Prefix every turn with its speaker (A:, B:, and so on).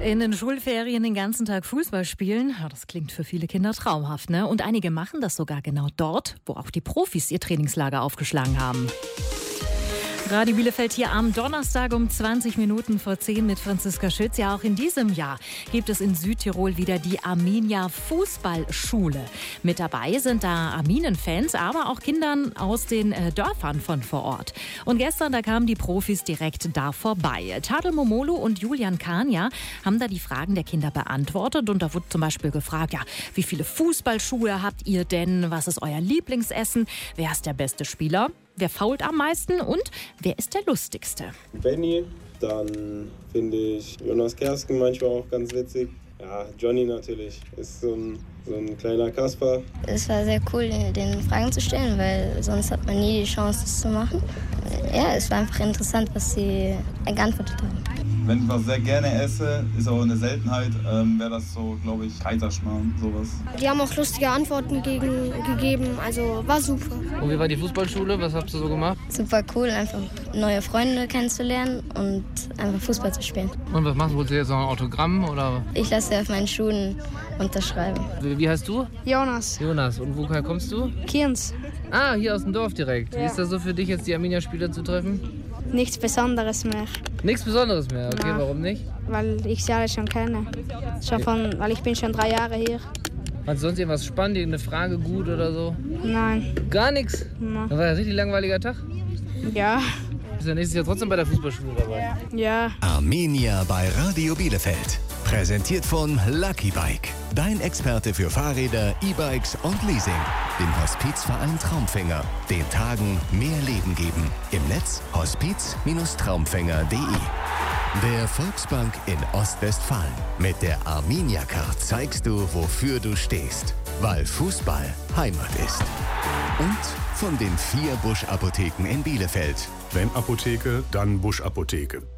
A: In den Schulferien den ganzen Tag Fußball spielen, ja, das klingt für viele Kinder traumhaft, ne? Und einige machen das sogar genau dort, wo auch die Profis ihr Trainingslager aufgeschlagen haben. Radio Bielefeld hier am Donnerstag um 20 Minuten vor 10 mit Franziska Schütz. Ja, auch in diesem Jahr gibt es in Südtirol wieder die Arminia Fußballschule. Mit dabei sind da Arminen-Fans, aber auch Kindern aus den Dörfern von vor Ort. Und gestern, da kamen die Profis direkt da vorbei. Tadel Momolo und Julian Kania haben da die Fragen der Kinder beantwortet. Und da wurde zum Beispiel gefragt, ja, wie viele Fußballschuhe habt ihr denn? Was ist euer Lieblingsessen? Wer ist der beste Spieler? Wer fault am meisten und wer ist der lustigste?
B: Benny, dann finde ich Jonas Kersken manchmal auch ganz witzig. Ja, Johnny natürlich, ist so ein kleiner Kasper.
C: Es war sehr cool, den Fragen zu stellen, weil sonst hat man nie die Chance, das zu machen. Ja, es war einfach interessant, was sie geantwortet haben.
D: Wenn ich was sehr gerne esse, ist auch eine Seltenheit, wäre das so, glaube ich, Kaiserschmarrn, sowas.
E: Die haben auch lustige Antworten gegeben, also war super.
F: Und wie war die Fußballschule? Was habt ihr so gemacht?
C: Super cool, einfach neue Freunde kennenzulernen und einfach Fußball zu spielen.
F: Und was machst du? Holst du jetzt noch ein Autogramm? Oder?
C: Ich lasse auf meinen Schuhen unterschreiben.
F: Wie heißt du?
E: Jonas.
F: Jonas. Und woher kommst du?
E: Kienz.
F: Ah, hier aus dem Dorf direkt.
E: Ja.
F: Wie ist das so für dich, jetzt die Arminia-Spieler zu treffen?
E: Nichts Besonderes mehr,
F: Nichts Besonderes mehr, okay,
E: Na.
F: Warum nicht?
E: weil ich sie alle schon kenne. Weil ich bin schon 3 Jahre hier.
F: Fandest du sonst irgendwas spannend, irgendeine Frage gut oder so?
E: Nein.
F: Gar nichts?
E: Na.
F: Das war ja ein richtig langweiliger Tag.
E: Ja.
F: Bist du ja nächstes Jahr trotzdem bei der Fußballschule dabei?
E: Ja.
G: Arminia bei Radio Bielefeld. Präsentiert von Lucky Bike. Dein Experte für Fahrräder, E-Bikes und Leasing. Dem Hospizverein Traumfänger. Den Tagen mehr Leben geben. Im Netz hospiz-traumfänger.de. Der Volksbank in Ostwestfalen. Mit der Arminia-Card zeigst du, wofür du stehst. Weil Fußball Heimat ist. Und von den 4 Busch-Apotheken in Bielefeld.
H: Wenn Apotheke, dann Busch-Apotheke.